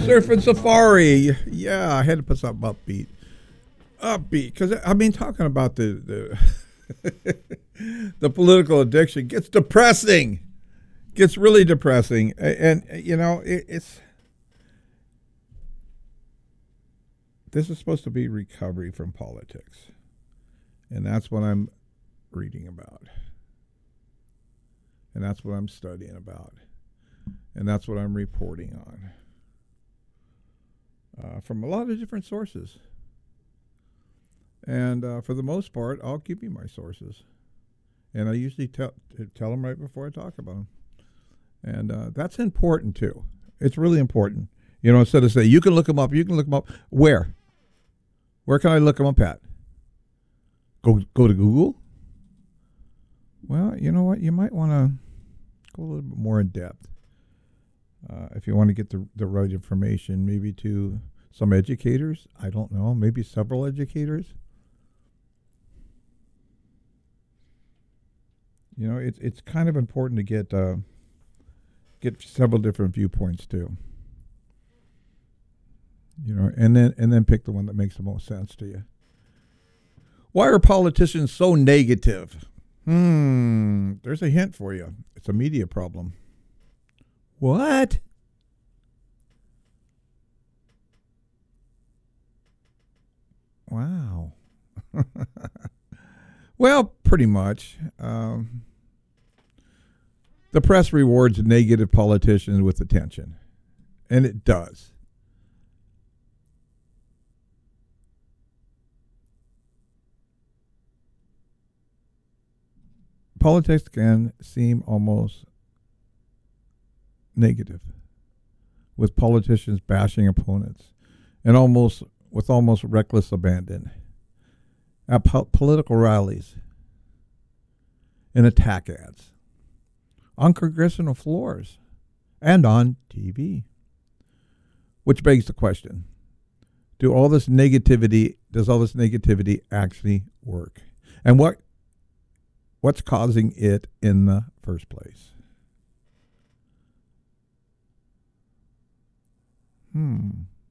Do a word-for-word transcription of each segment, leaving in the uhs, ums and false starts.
Surfing Safari. Yeah, I had to put something upbeat. Upbeat. Because, I mean, talking about the the, the political addiction gets depressing. Gets really depressing. And, and you know, it, it's... This is supposed to be recovery from politics. And that's what I'm reading about. And that's what I'm studying about. And that's what I'm reporting on. Uh, from a lot of different sources. And uh, for the most part, I'll give you my sources. And I usually tell, tell them right before I talk about them. And uh, that's important, too. It's really important. You know, instead of saying, you can look them up, you can look them up. Where? Where can I look them up at? Go, go to Google? Well, you know what? You might want to go a little bit more in depth. Uh, if you want to get the, the right information, maybe to some educators. I don't know. Maybe several educators. You know, it's it's kind of important to get uh, get several different viewpoints too. You know, and then and then pick the one that makes the most sense to you. Why are politicians so negative? Hmm. There's a hint for you. It's a media problem. What? Wow. Well, pretty much. Um, the press rewards negative politicians with attention. And it does. Politics can seem almost negative, with politicians bashing opponents, and almost with almost reckless abandon at po- political rallies and attack ads on congressional floors and on T V. Which begs the question: Do all this negativity? Does all this negativity actually work? And what what's causing it in the first place? Hmm.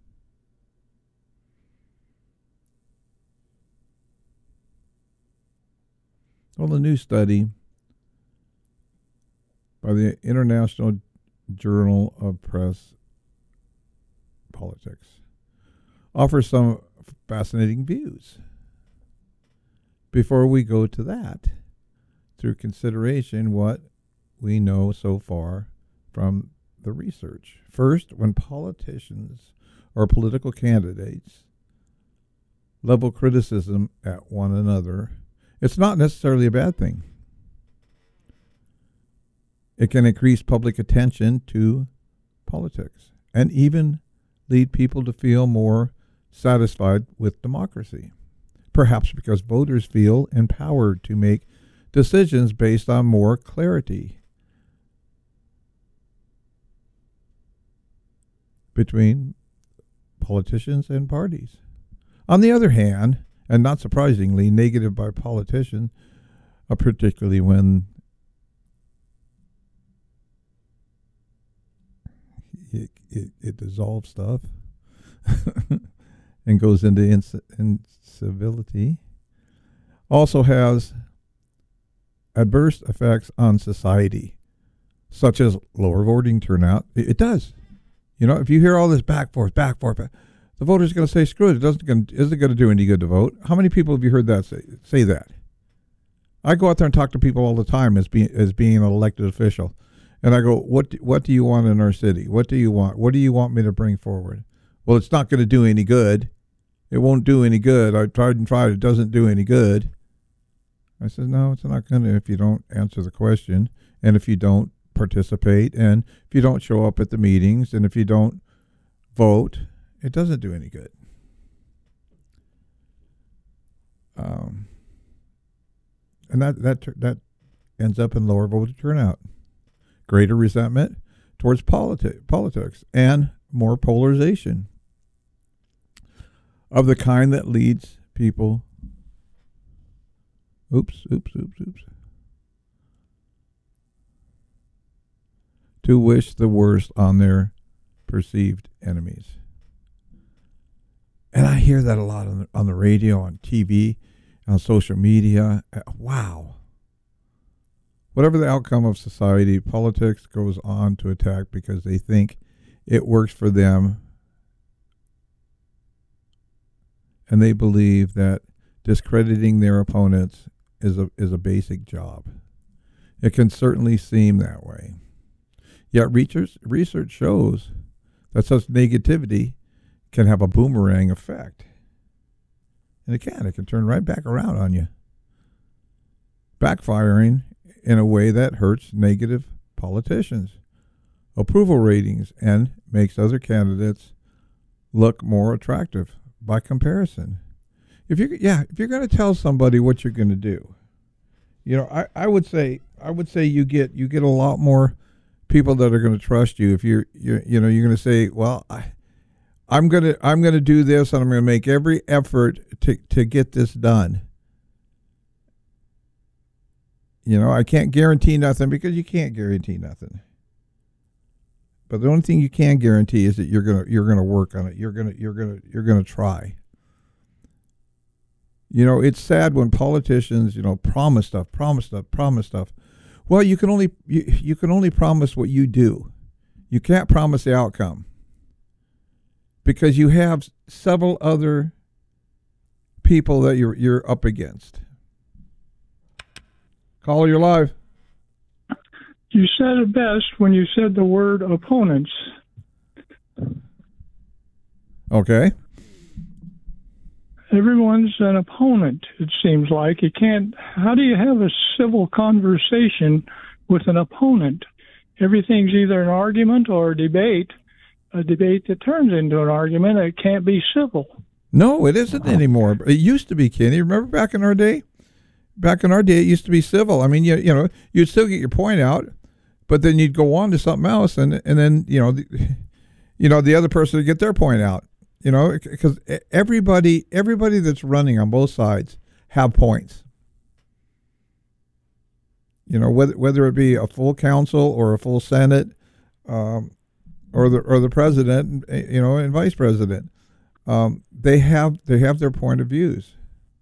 Well, a new study by the International Journal of Press Politics offers some fascinating views. Before we go to that, through consideration what we know so far from the research. First, when politicians or political candidates level criticism at one another, it's not necessarily a bad thing. It can increase public attention to politics and even lead people to feel more satisfied with democracy, perhaps because voters feel empowered to make decisions based on more clarity between politicians and parties. On the other hand, and not surprisingly, negative by politicians, uh, particularly when it, it, it dissolves stuff and goes into inc- incivility, also has adverse effects on society, such as lower voting turnout. It, it does. You know, if you hear all this back forth, back forth, back, the voter's going to say, screw it, it doesn't gonna, isn't going to do any good to vote. How many people have you heard that say, say that? I go out there and talk to people all the time as, be, as being an elected official. And I go, what do, what do you want in our city? What do you want? What do you want me to bring forward? Well, it's not going to do any good. It won't do any good. I tried and tried. It doesn't do any good. I said, no, it's not going to if you don't answer the question and if you don't participate and if you don't show up at the meetings and if you don't vote, it doesn't do any good. Um, and that, that, that ends up in lower voter turnout, greater resentment towards politi- politics, and more polarization of the kind that leads people oops, oops, oops, oops, to wish the worst on their perceived enemies. And I hear that a lot on the, on the radio, on T V, on social media. Wow. Whatever the outcome of society, politics goes on to attack because they think it works for them. And they believe that discrediting their opponents is a is a basic job. It can certainly seem that way. Yet research, research shows that such negativity can have a boomerang effect. And it can. It can turn right back around on you. Backfiring in a way that hurts negative politicians, approval ratings, and makes other candidates look more attractive by comparison. If you yeah, if you're going to tell somebody what you're going to do, you know, I, I would say I would say you get you get a lot more people that are going to trust you if you're you you know you're going to say, well, I I'm going to I'm going to do this and I'm going to make every effort to to get this done. You know, I can't guarantee nothing because you can't guarantee nothing. But the only thing you can guarantee is that you're gonna you're gonna work on it. You're gonna you're gonna you're gonna try. You know, it's sad when politicians, you know, promise stuff, promise stuff, promise stuff. Well, you can only you, you can only promise what you do. You can't promise the outcome. Because you have several other people that you're you're up against. Caller, you're live. You said it best when you said the word opponents. Okay. Everyone's an opponent, it seems like. You can't, how do you have a civil conversation with an opponent? Everything's either an argument or a debate. A debate that turns into an argument, it can't be civil. No, it isn't anymore. It used to be, Kenny. Remember back in our day? Back in our day, it used to be civil. I mean, you, you know, you'd still get your point out, but then you'd go on to something else, and and then you know, the, you know, the other person would get their point out. You know, because everybody everybody that's running on both sides have points. You know, whether whether it be a full council or a full Senate, um, or the or the president, you know, and vice president, um, they have they have their point of views.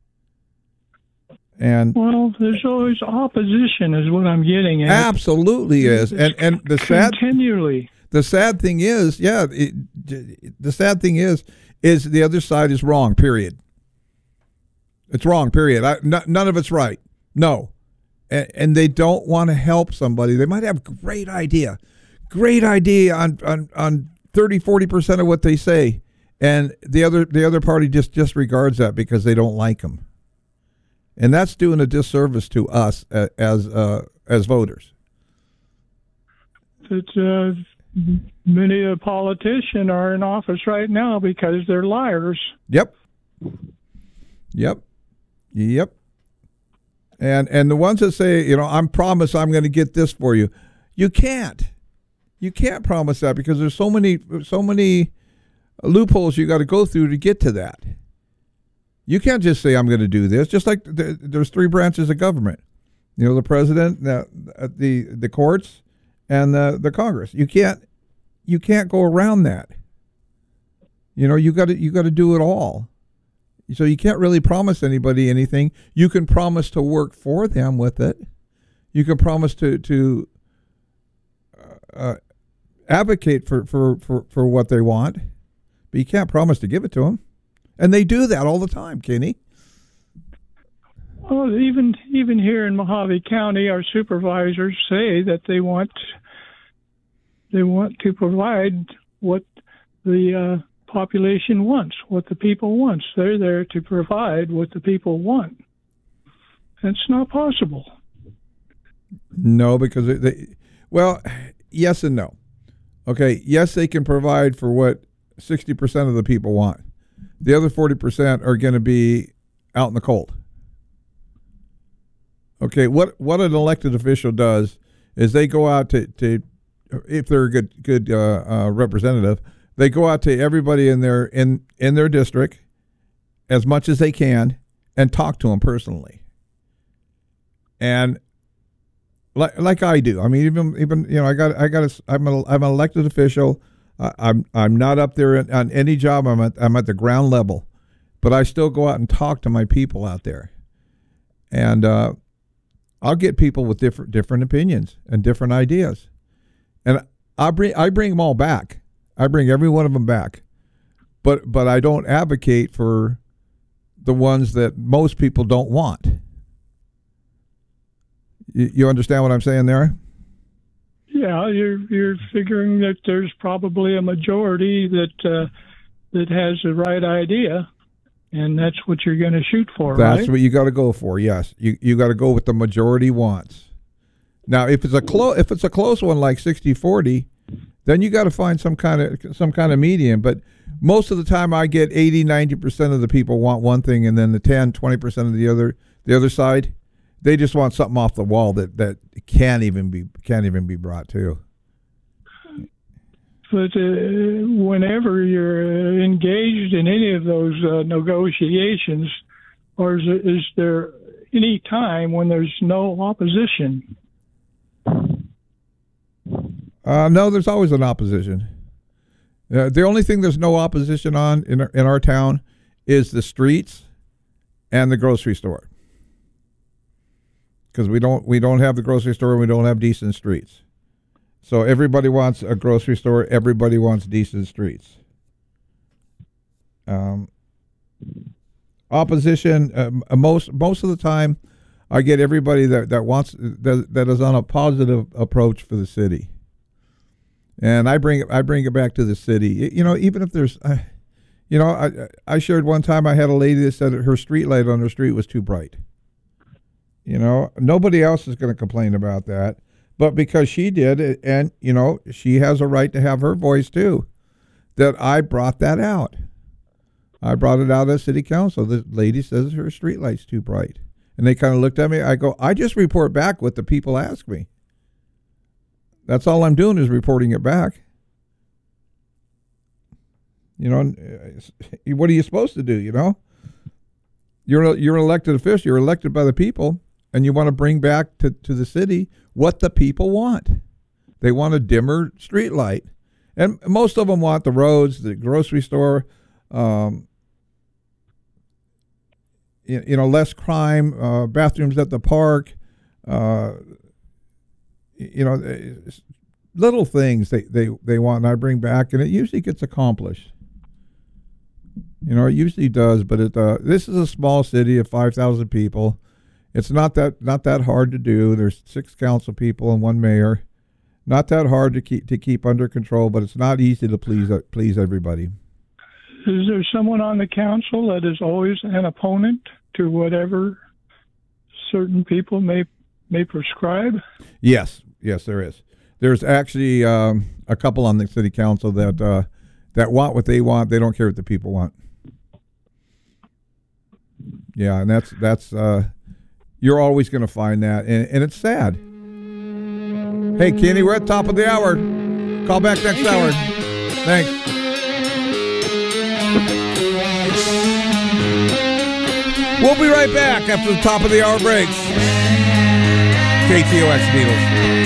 And well, there's always opposition, is what I'm getting at. Absolutely is, and and the sad continually. The sad thing is, yeah, it, the sad thing is, is the other side is wrong. Period. It's wrong. Period. I, n- none of it's right. No, and, and they don't want to help somebody. They might have great idea, great idea on on on thirty, forty percent of what they say, and the other the other party just disregards that because they don't like them. And that's doing a disservice to us as uh, as voters. That uh, many of the politicians are in office right now because they're liars. Yep. Yep. Yep. And and the ones that say, you know, I'm promise I'm going to get this for you, you can't. You can't promise that because there's so many so many loopholes you got to go through to get to that. You can't just say, I'm going to do this. Just like the, there's three branches of government. You know, the president, the the, the courts, and the, the Congress. You can't you can't go around that. You know, you got to you got to do it all. So you can't really promise anybody anything. You can promise to work for them with it. You can promise to to uh, advocate for, for, for, for what they want, but you can't promise to give it to them. And they do that all the time, Kenny. Well, even even here in Mojave County, our supervisors say that they want they want to provide what the uh, population wants, what the people wants. They're there to provide what the people want. That's not possible. No, because they, well, yes and no. Okay, yes, they can provide for what sixty percent of the people want. The other forty percent are going to be out in the cold. Okay, what what an elected official does is they go out to, to if they're a good good uh, uh, representative, they go out to everybody in their in, in their district as much as they can and talk to them personally. And like like I do, I mean, even even you know, I got I got a, I'm a, I'm an elected official. I, I'm I'm not up there on any job. I'm at I'm at the ground level, but I still go out and talk to my people out there, and uh, I'll get people with different different opinions and different ideas, and I bring I bring them all back. I bring every one of them back, but but I don't advocate for the ones that most people don't want. You, you understand what I'm saying there? Yeah, you're you're figuring that there's probably a majority that uh, that has the right idea, and that's what you're going to shoot for. That's right? what you got to go for. Yes, you you got to go with the majority wants. Now, if it's a close if it's a close one like sixty forty, then you got to find some kind of some kind of median. But most of the time, I get eighty, ninety percent of the people want one thing, and then the ten, twenty percent of the other the other side. They just want something off the wall that, that can't even be can't even be brought to. But uh, whenever you're engaged in any of those uh, negotiations, or is, is there any time when there's no opposition? Uh, no, there's always an opposition. Uh, the only thing there's no opposition on in our, in our town is the streets and the grocery store. Because we don't we don't have the grocery store and we don't have decent streets. So everybody wants a grocery store. Everybody wants decent streets. Um, opposition, uh, most most of the time, I get everybody that, that wants that, that is on a positive approach for the city. And I bring it I bring it back to the city. You know, even if there's, uh, you know, I I shared one time I had a lady that said her street light on her street was too bright. You know, nobody else is going to complain about that. But because she did, and, you know, she has a right to have her voice too, that I brought that out. I brought it out at city council. The lady says her street light's too bright. And they kind of looked at me. I go, I just report back what the people ask me. That's all I'm doing is reporting it back. You know, what are you supposed to do, you know? You're, you're an elected official. You're elected by the people. And you want to bring back to, to the city what the people want. They want a dimmer street light. And most of them want the roads, the grocery store, um, you, you know, less crime, uh, bathrooms at the park, uh, you know, little things they, they, they want and I bring back, and it usually gets accomplished. You know, it usually does, but it, uh, this is a small city of five thousand people. It's not that not that hard to do. There's six council people and one mayor. Not that hard to keep to keep under control, but it's not easy to please uh, please everybody. Is there someone on the council that is always an opponent to whatever certain people may may prescribe? Yes, yes, there is. There's actually um, a couple on the city council that uh, that want what they want. They don't care what the people want. Yeah, and that's that's. Uh, You're always going to find that, and, and it's sad. Hey, Kenny, we're at the top of the hour. Call back next hour. Thanks. We'll be right back after the top of the hour breaks. K T O X Needles.